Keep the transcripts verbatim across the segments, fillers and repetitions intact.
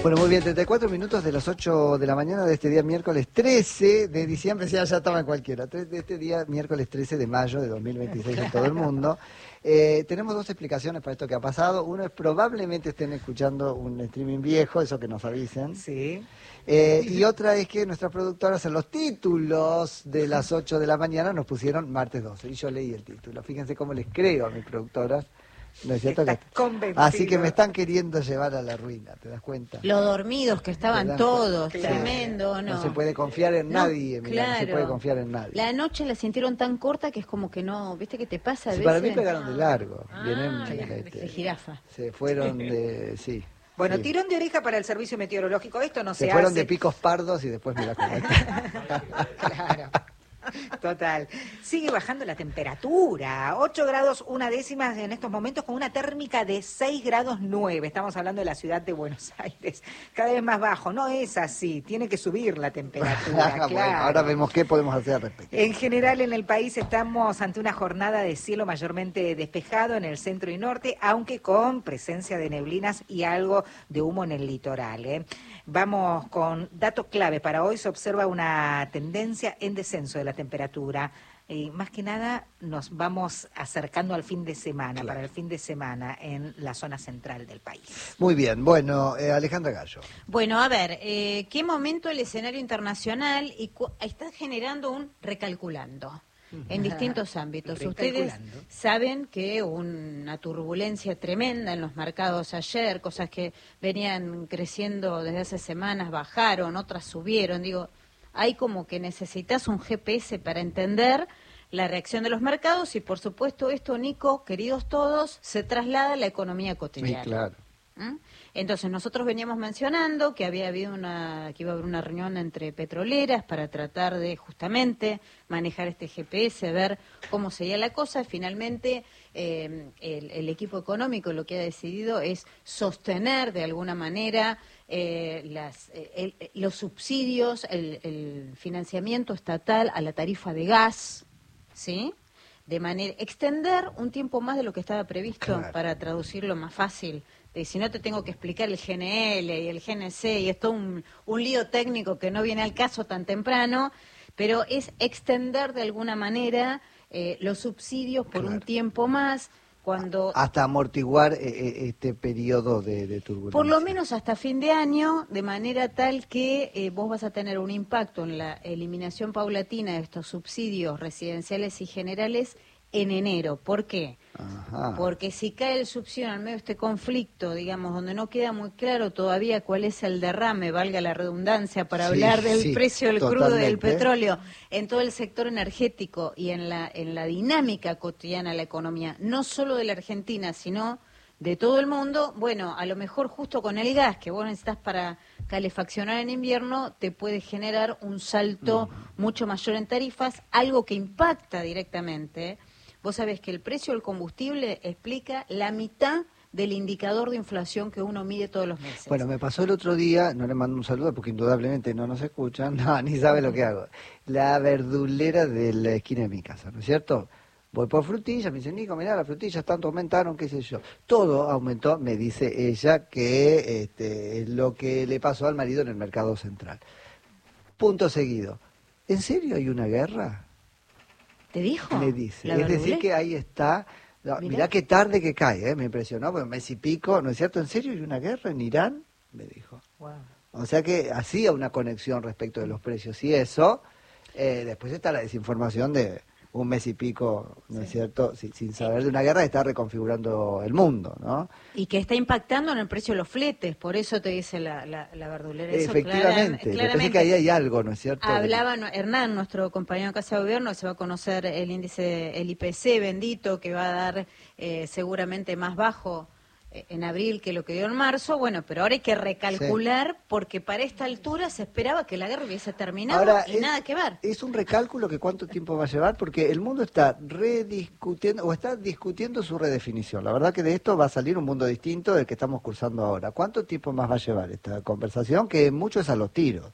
Bueno, muy bien, treinta y cuatro minutos de las ocho de la mañana de este día miércoles trece de diciembre, ya, ya estaba en cualquiera, de este día miércoles trece de mayo de dos mil veintiséis en todo el mundo. Eh, tenemos dos explicaciones para esto que ha pasado. Uno es probablemente estén escuchando un streaming viejo, eso que nos avisen. Sí. Eh, y otra es que nuestras productoras en los títulos de las ocho de la mañana nos pusieron martes doce, y yo leí el título. Fíjense cómo les creo a mis productoras. ¿No es cierto? Estás Que... convencido. Así que me están queriendo llevar a la ruina, ¿te das cuenta? Lo dormidos que estaban todos, claro. Tremendo, ¿no? No se puede confiar en no, nadie, mirá, claro. no se puede confiar en nadie. La noche la sintieron tan corta que es como que no, ¿viste qué te pasa? A Sí, veces? para mí pegaron de largo, ah, vienen ah, este, de jirafa. Se fueron de, sí. Bueno, sí. tirón de oreja para el servicio meteorológico, esto no se, se fueron hace. de picos pardos y después me la Claro. Total. Sigue bajando la temperatura. ocho grados una décima en estos momentos con una térmica de seis grados nueve. Estamos hablando de la ciudad de Buenos Aires. Cada vez más bajo. No es así. Tiene que subir la temperatura. Claro. Bueno, ahora vemos qué podemos hacer al respecto. En general en el país estamos ante una jornada de cielo mayormente despejado en el centro y norte, aunque con presencia de neblinas y algo de humo en el litoral, ¿eh? Vamos con datos clave. Para hoy se observa una tendencia en descenso de la temperatura. Y más que nada nos vamos acercando al fin de semana, claro. Para el fin de semana en la zona central del país. Muy bien, bueno, eh, Alejandra Gallo. Bueno, a ver, eh, ¿qué momento el escenario internacional y está generando un recalculando? En distintos ámbitos. Ustedes saben que una turbulencia tremenda en los mercados ayer, cosas que venían creciendo desde hace semanas, bajaron, otras subieron. Digo, hay como que necesitas un G P S para entender la reacción de los mercados y, por supuesto, esto, Nico, queridos todos, se traslada a la economía cotidiana. Sí, claro. ¿Mm? Entonces nosotros veníamos mencionando que había habido una, que iba a haber una reunión entre petroleras para tratar de justamente manejar este G P S, ver cómo sería la cosa. Finalmente eh, el, el equipo económico lo que ha decidido es sostener de alguna manera eh, las, el, los subsidios, el, el financiamiento estatal a la tarifa de gas, ¿sí? De manera extender un tiempo más de lo que estaba previsto, claro. Para traducirlo más fácil. Y si no te tengo que explicar el G N L y el G N C y es todo un, un lío técnico que no viene al caso tan temprano, pero es extender de alguna manera eh, los subsidios por claro. Un tiempo más. Cuando hasta amortiguar eh, este periodo de, de turbulencia. Por lo menos hasta fin de año, de manera tal que eh, vos vas a tener un impacto en la eliminación paulatina de estos subsidios residenciales y generales en enero. ¿Por qué? Ajá. Porque si cae el subsidio en medio de este conflicto, digamos, donde no queda muy claro todavía cuál es el derrame, valga la redundancia, para sí, hablar del sí, precio del totalmente. Crudo y del petróleo, en todo el sector energético y en la, en la dinámica cotidiana de la economía, no solo de la Argentina, sino de todo el mundo, bueno, a lo mejor justo con el gas que vos necesitas para calefaccionar en invierno, te puede generar un salto uh-huh. mucho mayor en tarifas, algo que impacta directamente. Vos sabés que el precio del combustible explica la mitad del indicador de inflación que uno mide todos los meses. Bueno, me pasó el otro día, no le mando un saludo porque indudablemente no nos escuchan, no, ni sabe lo que hago. La verdulera de la esquina de mi casa, ¿no es cierto? Voy por frutillas, me dice, Nico, mirá, las frutillas tanto aumentaron, qué sé yo. Todo aumentó, me dice ella, que este, es lo que le pasó al marido en el mercado central. Punto seguido. ¿En serio hay una guerra? ¿Te dijo? Me dice. Es decir, que ahí está. No, mirá. mirá qué tarde que cae, ¿eh? Me impresionó, porque un mes y pico, ¿no es cierto? ¿En serio hay una guerra en Irán? Me dijo. Wow. O sea que hacía una conexión respecto de los precios y eso. Eh, después está la desinformación de un mes y pico, ¿no sí. es cierto? Sin, sin saber de una guerra, está reconfigurando el mundo, ¿no? Y que está impactando en el precio de los fletes, por eso te dice la, la, la verdulera. Eso efectivamente, claramente, me parece que ahí hay algo, ¿no es cierto? Hablaba Hernán, nuestro compañero de Casa de Gobierno, que se va a conocer el índice, el I P C bendito, que va a dar eh, seguramente más bajo en abril que lo que dio en marzo, bueno, pero ahora hay que recalcular sí. porque para esta altura se esperaba que la guerra hubiese terminado ahora, y es, nada que ver. Es un recálculo que cuánto tiempo va a llevar, porque el mundo está rediscutiendo, o está discutiendo su redefinición. La verdad que de esto va a salir un mundo distinto del que estamos cursando ahora. ¿Cuánto tiempo más va a llevar esta conversación? Que mucho es a los tiros.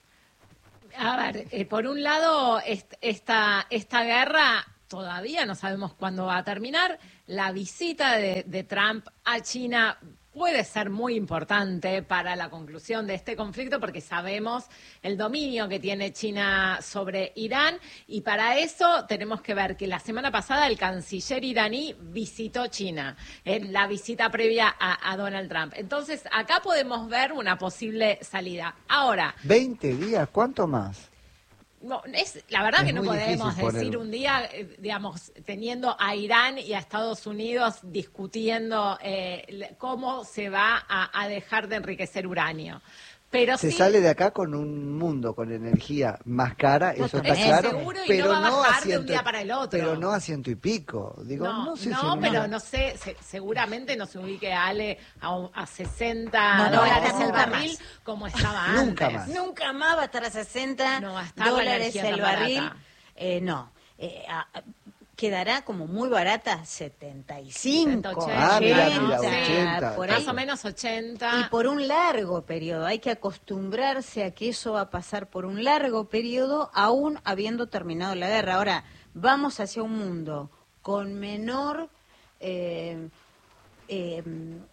A ver, eh, por un lado, est- esta, esta guerra... Todavía no sabemos cuándo va a terminar. La visita de, de Trump a China puede ser muy importante para la conclusión de este conflicto porque sabemos el dominio que tiene China sobre Irán y para eso tenemos que ver que la semana pasada el canciller iraní visitó China, en la visita previa a, a Donald Trump. Entonces, acá podemos ver una posible salida. Ahora, veinte días, ¿cuánto más? No, es, la verdad es que no podemos decir poner... un día, eh, digamos, teniendo a Irán y a Estados Unidos discutiendo eh, cómo se va a, a dejar de enriquecer uranio. Pero se sí, sale de acá con un mundo con energía más cara, eso está es claro, seguro y pero no va a bajar a ciento, de un día para el otro. Pero no a ciento y pico. Digo, no, no sé no si pero no, no sé, se, seguramente no se ubique Ale a, un- a sesenta No, no, dólares no, el no, barril más. como estaba Nunca antes. más. Nunca más va a estar a sesenta No va a estar la dólares energía el tan barril. barata. Eh, no. Eh, a- a- quedará como muy barata, setenta y cinco, ochenta, Ah, mira, mira, ochenta, por Más ahí. o menos ochenta. Y por un largo periodo, hay que acostumbrarse a que eso va a pasar por un largo periodo, aún habiendo terminado la guerra. Ahora, vamos hacia un mundo con menor eh, eh,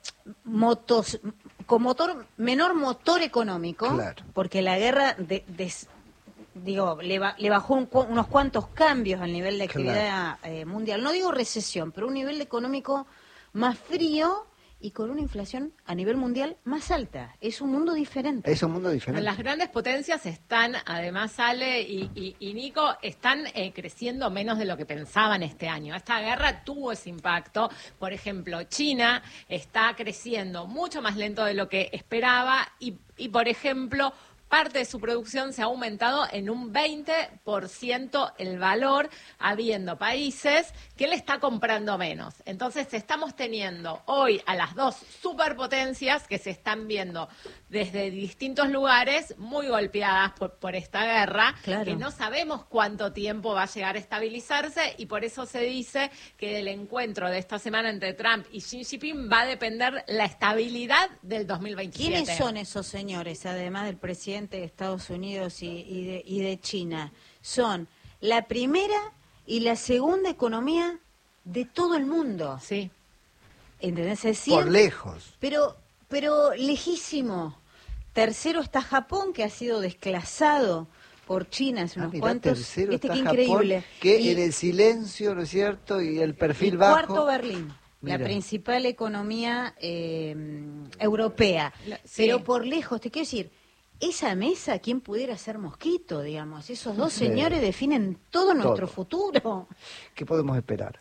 motos, con motor, menor motor económico, Claro. porque la guerra de, des- digo, le, ba- le bajó un cu- unos cuantos cambios al nivel de actividad eh, mundial. No digo recesión, pero un nivel económico más frío y con una inflación a nivel mundial más alta. Es un mundo diferente. es un mundo diferente. Las grandes potencias están, además, Ale y, y- y Nico, están eh, creciendo menos de lo que pensaban este año. Esta guerra tuvo ese impacto. Por ejemplo, China está creciendo mucho más lento de lo que esperaba y, y por ejemplo, parte de su producción se ha aumentado en un veinte por ciento el valor, habiendo países que le está comprando menos. Entonces estamos teniendo hoy a las dos superpotencias que se están viendo desde distintos lugares muy golpeadas por, por esta guerra, Claro. que no sabemos cuánto tiempo va a llegar a estabilizarse y por eso se dice que del encuentro de esta semana entre Trump y Xi Jinping va a depender la estabilidad del dos mil veintisiete. ¿Quiénes son esos señores, además del presidente de Estados Unidos y, y de, y de China? Son la primera y la segunda economía de todo el mundo. Sí. ¿Entendés? Es Por siempre- lejos. Pero, pero lejísimo. Tercero está Japón, que ha sido desclasado por China hace Ah, unos mirá, cuantos. tercero ¿Viste está qué Japón, increíble? que Y- en el silencio, ¿no es cierto? Y el perfil y bajo. cuarto Berlín, Mira. la principal economía eh, europea. La- sí. Pero por lejos, te quiero decir, esa mesa, ¿quién pudiera ser mosquito, digamos? Esos dos Sí. señores definen todo nuestro Todo. futuro. ¿Qué podemos esperar?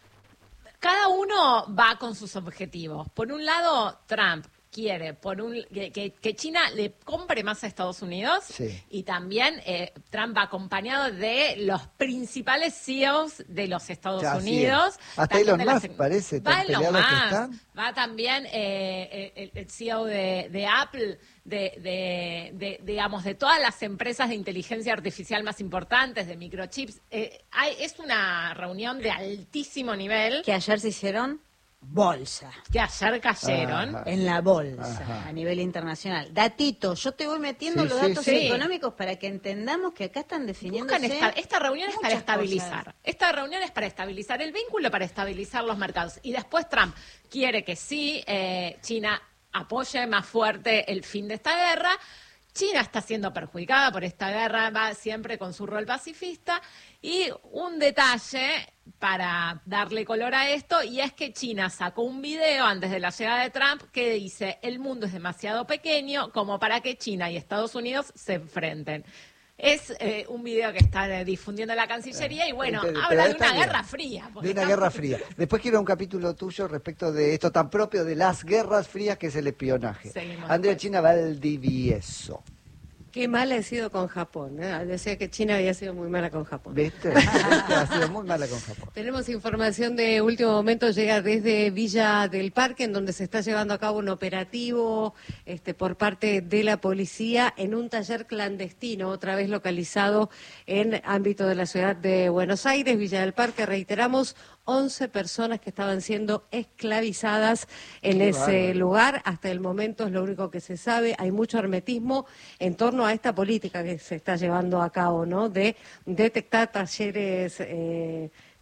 Cada uno va con sus objetivos. Por un lado, Trump quiere por un, que, que- que China le compre más a Estados Unidos Sí. y también eh, Trump va acompañado de los principales C E Os de los Estados Ya, así Unidos. es. Hasta también Elon de las- Musk parece, Va tan Elon peleados que Musk, están. va también eh, el, el C E O de, de Apple, de, de, de, digamos, de todas las empresas de inteligencia artificial más importantes, de microchips. Eh, hay, es una reunión de altísimo nivel Que ayer se hicieron bolsa. que ayer cayeron. Ajá. En la bolsa, Ajá. a nivel internacional. Datito, yo te voy metiendo Sí, los sí, datos sí. económicos para que entendamos que acá están definiéndose. Buscan esta, esta reunión es para muchas estabilizar. cosas. Esta reunión es para estabilizar el vínculo, para estabilizar los mercados. Y después Trump quiere que sí, eh, China apoye más fuerte el fin de esta guerra. China está siendo perjudicada por esta guerra, va siempre con su rol pacifista. Y un detalle para darle color a esto, y es que China sacó un video antes de la llegada de Trump que dice: el mundo es demasiado pequeño como para que China y Estados Unidos se enfrenten. Es eh, un video que está eh, difundiendo la Cancillería y bueno, Pero- pero habla de está una bien. guerra fría. porque De una estamos- guerra fría. Después quiero un capítulo tuyo respecto de esto tan propio de las guerras frías que es el espionaje. Seguimos Andrea después. China Valdivieso. Qué mal ha sido con Japón. ¿eh? Decía que China había sido muy mala con Japón. ¿Viste? ¿Viste? Ha sido muy mala con Japón. Tenemos información de último momento, llega desde Villa del Parque, en donde se está llevando a cabo un operativo este, por parte de la policía en un taller clandestino, otra vez localizado en ámbito de la ciudad de Buenos Aires. Villa del Parque, reiteramos, once personas que estaban siendo esclavizadas en Qué ese bárbaro. lugar. Hasta el momento es lo único que se sabe. Hay mucho hermetismo en torno a esta política que se está llevando a cabo, ¿no? De detectar talleres eh,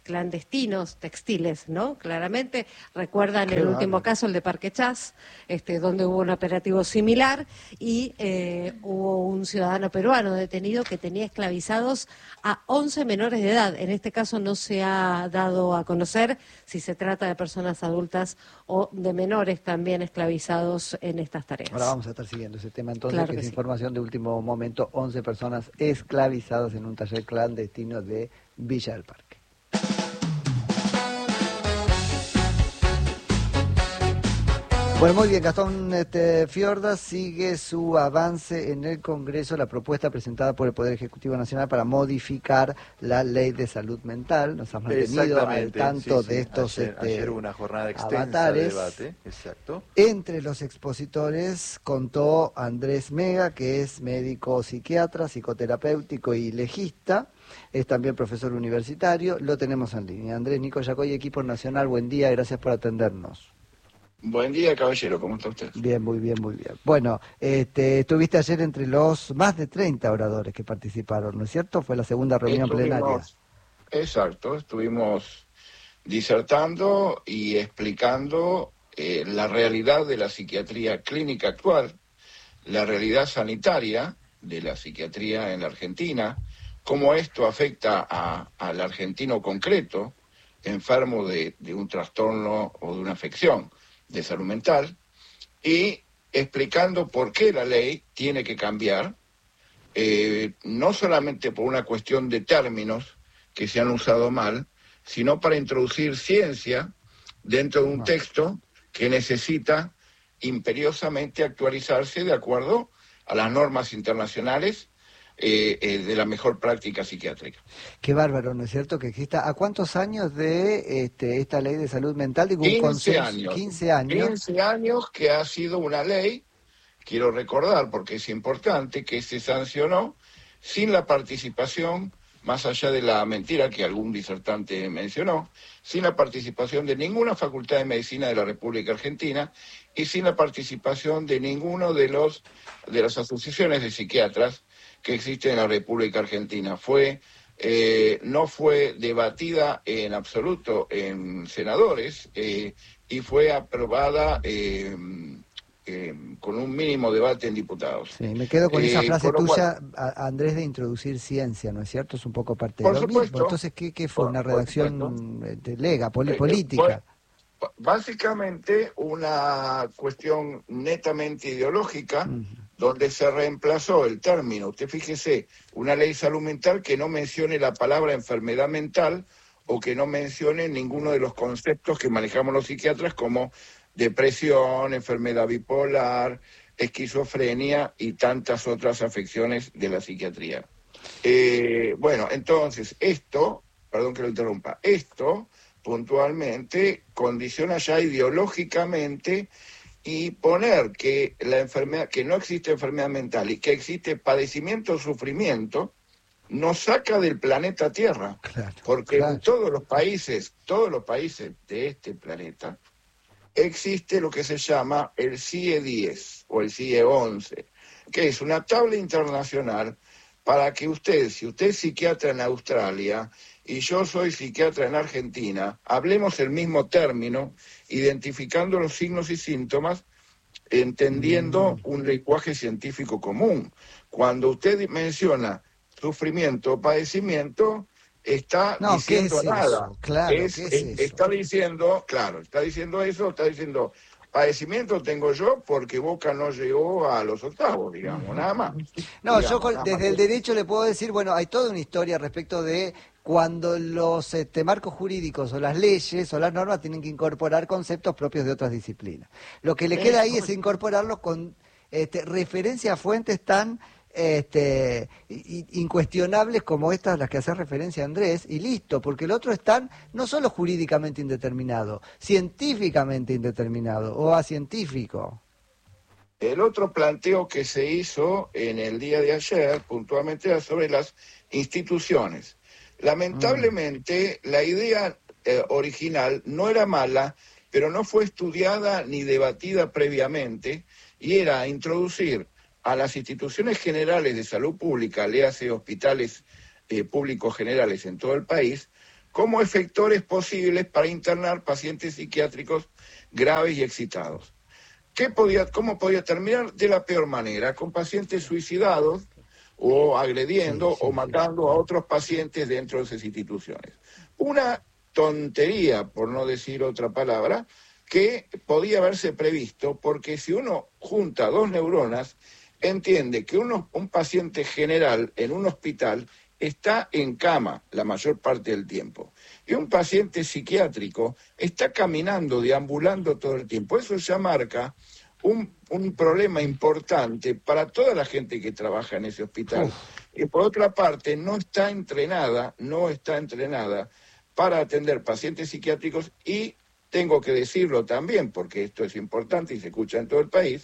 clandestinos textiles, ¿no? Claramente recuerdan Qué el último bárbaro. caso, el de Parque Chas, este, donde hubo un operativo similar y eh, hubo un ciudadano peruano detenido que tenía esclavizados a once menores de edad. En este caso no se ha dado a conocer si se trata de personas adultas o de menores también esclavizados en estas tareas. Ahora vamos a estar siguiendo ese tema entonces, Claro que, que es sí. información de último momento, once personas esclavizadas en un taller clandestino de Villa del Parque. Bueno, muy bien, Gastón este, Fiorda sigue su avance en el Congreso, la propuesta presentada por el Poder Ejecutivo Nacional para modificar la Ley de Salud Mental. Nos has mantenido al Exactamente, tanto sí, de sí. estos Ayer, este, ayer hubo una jornada extensa de avatares. debate, exacto. Entre los expositores contó Andrés Mega, que es médico psiquiatra, psicoterapéutico y legista. Es también profesor universitario. Lo tenemos en línea. Andrés Nico Yacoy, equipo nacional, buen día, gracias por atendernos. Buen día, caballero, ¿cómo está usted? Bien, muy bien, muy bien. Bueno, este, estuviste ayer entre los más de treinta oradores que participaron, ¿no es cierto? Fue la segunda reunión Estuvimos, plenaria. Exacto, estuvimos disertando y explicando eh, la realidad de la psiquiatría clínica actual, la realidad sanitaria de la psiquiatría en la Argentina, cómo esto afecta a, al argentino concreto, enfermo de, de un trastorno o de una afección de salud mental, y explicando por qué la ley tiene que cambiar, eh, no solamente por una cuestión de términos que se han usado mal, sino para introducir ciencia dentro de un texto que necesita imperiosamente actualizarse de acuerdo a las normas internacionales eh, eh, de la mejor práctica psiquiátrica. Qué bárbaro, ¿no es cierto? Que exista. ¿A cuántos años de este, esta ley de salud mental? Digo, un quince consenso, años. quince años. quince años que ha sido una ley, quiero recordar, porque es importante, que se sancionó sin la participación, más allá de la mentira que algún disertante mencionó, sin la participación de ninguna facultad de medicina de la República Argentina y sin la participación de ninguno de los de las asociaciones de psiquiatras que existen en la República Argentina. Fue eh, no fue debatida en absoluto en senadores eh, y fue aprobada eh, eh, con un mínimo debate en diputados. Sí, me quedo con esa Eh, frase con lo tuya, cual- a- Andrés, de introducir ciencia, ¿no es cierto? Es un poco parte Por de lo supuesto. mismo. Entonces, ¿qué, qué fue? Por- ¿Una por redacción eh, de lega, poli- Eh, eh, política? fue básicamente una cuestión netamente ideológica, Ujú. donde se reemplazó el término, usted fíjese, una ley de salud mental que no mencione la palabra enfermedad mental o que no mencione ninguno de los conceptos que manejamos los psiquiatras como depresión, enfermedad bipolar, esquizofrenia y tantas otras afecciones de la psiquiatría. Eh, bueno, entonces, esto, perdón que lo interrumpa, esto puntualmente condiciona ya ideológicamente y poner que la enfermedad, que no existe enfermedad mental y que existe padecimiento o sufrimiento, nos saca del planeta Tierra. Claro, Porque claro. en todos los países, todos los países de este planeta, existe lo que se llama el C I E diez o el C I E once, que es una tabla internacional para que usted, si usted es psiquiatra en Australia y yo soy psiquiatra en Argentina, hablemos el mismo término, identificando los signos y síntomas, entendiendo un lenguaje científico común. Cuando usted menciona sufrimiento o padecimiento, está No, ¿qué diciendo es nada. eso? Claro, Es- ¿qué es es- eso? Está diciendo, claro, está diciendo eso, está diciendo, padecimiento tengo yo porque Boca no llegó a los octavos, digamos, nada más. No, Digamos, yo con- nada desde más. el derecho le puedo decir, bueno, hay toda una historia respecto de cuando los este, marcos jurídicos o las leyes o las normas tienen que incorporar conceptos propios de otras disciplinas. Lo que le queda ahí es incorporarlos con este, referencia a fuentes tan este, i- incuestionables como estas a las que hace referencia Andrés, y listo, porque el otro es tan, no solo jurídicamente indeterminado, científicamente indeterminado o acientífico. El otro planteo que se hizo en el día de ayer, puntualmente, era sobre las instituciones. Lamentablemente, la idea eh, original no era mala, pero no fue estudiada ni debatida previamente, y era introducir a las instituciones generales de salud pública, léase hospitales eh, públicos generales en todo el país, como efectores posibles para internar pacientes psiquiátricos graves y excitados. ¿Qué podía, ¿Cómo podía terminar? De la peor manera, con pacientes suicidados o agrediendo Sí, sí, o matando sí. a otros pacientes dentro de esas instituciones. Una tontería, por no decir otra palabra, que podía haberse previsto, porque si uno junta dos neuronas, entiende que uno, un paciente general en un hospital está en cama la mayor parte del tiempo. Y un paciente psiquiátrico está caminando, deambulando todo el tiempo. Eso ya marca un, un problema importante para toda la gente que trabaja en ese hospital. Uf. Y por otra parte, no está entrenada, no está entrenada para atender pacientes psiquiátricos y, tengo que decirlo también, porque esto es importante y se escucha en todo el país,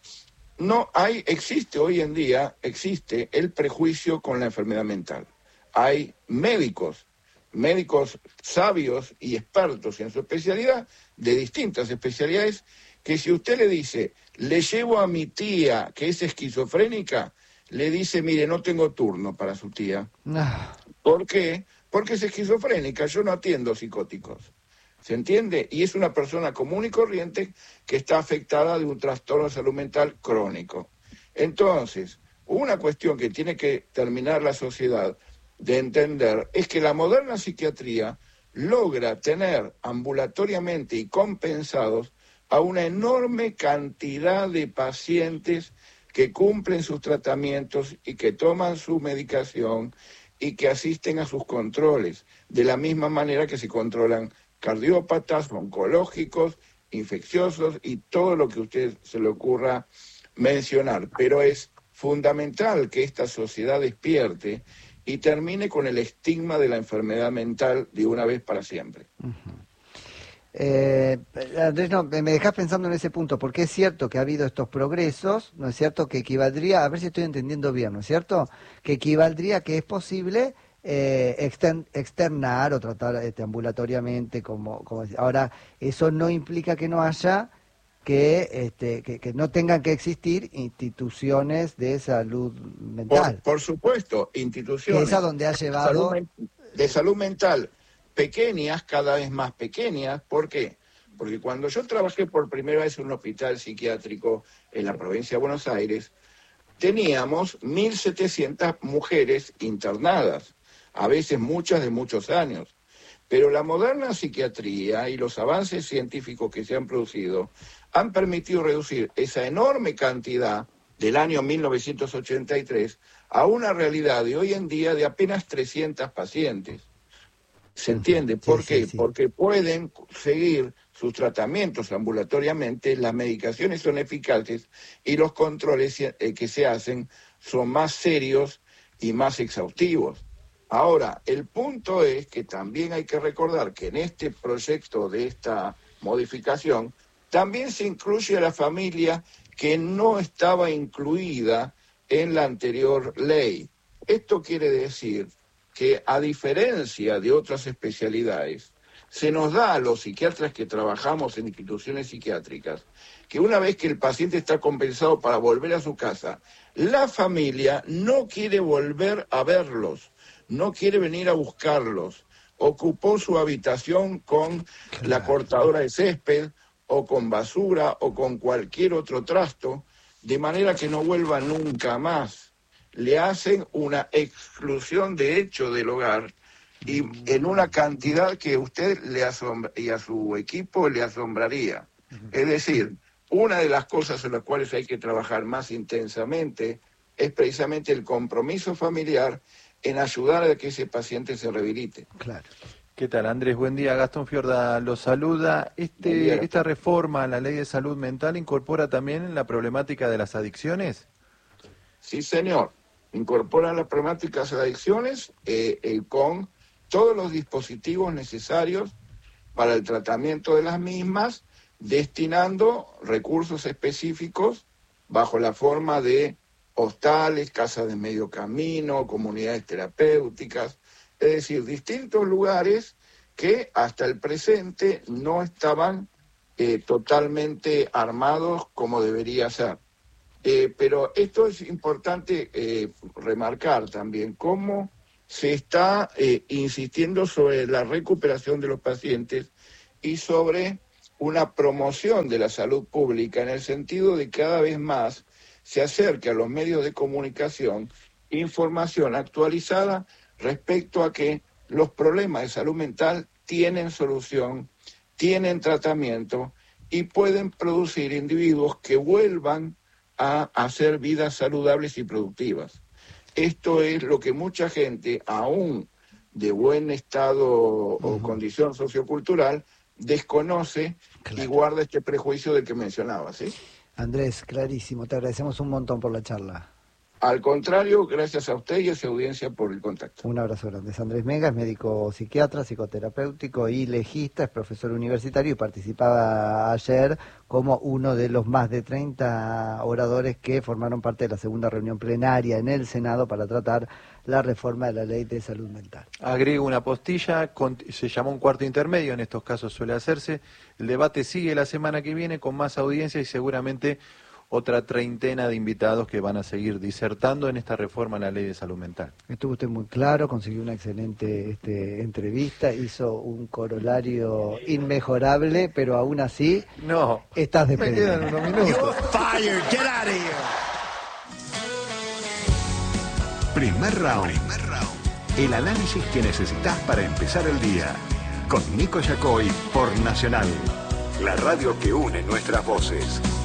no hay, existe hoy en día, existe el prejuicio con la enfermedad mental. Hay médicos, médicos sabios y expertos en su especialidad, de distintas especialidades, que si usted le dice, le llevo a mi tía que es esquizofrénica, le dice, mire, no tengo turno para su tía. No. ¿Por qué? Porque es esquizofrénica, yo no atiendo psicóticos. ¿Se entiende? Y es una persona común y corriente que está afectada de un trastorno de salud mental crónico. Entonces, una cuestión que tiene que terminar la sociedad de entender es que la moderna psiquiatría logra tener ambulatoriamente y compensados a una enorme cantidad de pacientes que cumplen sus tratamientos y que toman su medicación y que asisten a sus controles, de la misma manera que se controlan cardiópatas, oncológicos, infecciosos y todo lo que a usted se le ocurra mencionar. Pero es fundamental que esta sociedad despierte y termine con el estigma de la enfermedad mental de una vez para siempre. Uh-huh. Eh, Andrés, no, me dejás pensando en ese punto, porque es cierto que ha habido estos progresos, ¿no es cierto? Que equivaldría, a ver si estoy entendiendo bien, ¿no es cierto? Que equivaldría que es posible Eh, extern, externar o tratar este, ambulatoriamente, como, como ahora eso no implica que no haya que, este, que, que no tengan que existir instituciones de salud mental. Por, por supuesto, instituciones que es a donde ha llevado salud, de salud mental pequeñas, cada vez más pequeñas. ¿Por qué? Porque cuando yo trabajé por primera vez en un hospital psiquiátrico en la provincia de Buenos Aires, teníamos mil setecientas mujeres internadas, a veces muchas de muchos años. Pero la moderna psiquiatría y los avances científicos que se han producido han permitido reducir esa enorme cantidad del año mil novecientos ochenta y tres a una realidad de hoy en día de apenas trescientos pacientes. ¿Se entiende? ¿Por sí, qué? Sí, sí. Porque pueden seguir sus tratamientos ambulatoriamente, las medicaciones son eficaces y los controles que se hacen son más serios y más exhaustivos. Ahora, el punto es que también hay que recordar que en este proyecto de esta modificación también se incluye a la familia que no estaba incluida en la anterior ley. Esto quiere decir que, a diferencia de otras especialidades, se nos da a los psiquiatras que trabajamos en instituciones psiquiátricas que una vez que el paciente está compensado para volver a su casa, la familia no quiere volver a verlos, no quiere venir a buscarlos, ocupó su habitación con claro. la cortadora de césped o con basura o con cualquier otro trasto, de manera que no vuelva nunca más. Le hacen una exclusión de hecho del hogar y en una cantidad que a usted le asombra, y a su equipo le asombraría. Es decir, una de las cosas en las cuales hay que trabajar más intensamente es precisamente el compromiso familiar en ayudar a que ese paciente se rehabilite. Claro. ¿Qué tal, Andrés? Buen día. Gastón Fiorda lo saluda. Este, ¿Esta reforma a la Ley de Salud Mental incorpora también la problemática de las adicciones? Sí, señor. Incorpora las problemáticas de las adicciones eh, eh, con todos los dispositivos necesarios para el tratamiento de las mismas, destinando recursos específicos bajo la forma de hostales, casas de medio camino, comunidades terapéuticas, es decir, distintos lugares que hasta el presente no estaban eh, totalmente armados como debería ser. Eh, pero esto es importante eh, remarcar también, cómo se está eh, insistiendo sobre la recuperación de los pacientes y sobre una promoción de la salud pública en el sentido de que cada vez más se acerque a los medios de comunicación información actualizada respecto a que los problemas de salud mental tienen solución, tienen tratamiento y pueden producir individuos que vuelvan a hacer vidas saludables y productivas. Esto es lo que mucha gente, aún de buen estado o uh-huh. condición sociocultural, desconoce claro. y guarda este prejuicio del que mencionaba, ¿sí? Andrés, clarísimo, te agradecemos un montón por la charla. Al contrario, gracias a usted y a su audiencia por el contacto. Un abrazo grande. Es Andrés Mega, es médico psiquiatra, psicoterapéutico y legista, es profesor universitario y participaba ayer como uno de los más de treinta oradores que formaron parte de la segunda reunión plenaria en el Senado para tratar la reforma de la ley de salud mental. Agrego una postilla, se llamó un cuarto intermedio, en estos casos suele hacerse. El debate sigue la semana que viene con más audiencia y seguramente otra treintena de invitados que van a seguir disertando en esta reforma a la ley de salud mental. Estuvo usted muy claro, consiguió una excelente este, entrevista, hizo un corolario inmejorable, pero aún así no, estás despedido. Me quedan unos minutos. Primer round. Primer round. El análisis que necesitas para empezar el día. Con Nico Yacoy por Nacional, la radio que une nuestras voces.